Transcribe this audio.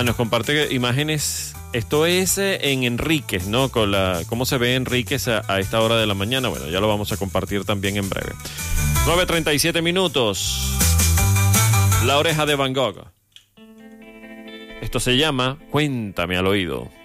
Nos comparte imágenes. Esto es en Enríquez, ¿no? Cómo se ve Enríquez a esta hora de la mañana. Bueno, ya lo vamos a compartir también en breve. 9:37 minutos. La oreja de Van Gogh. Esto se llama Cuéntame al oído.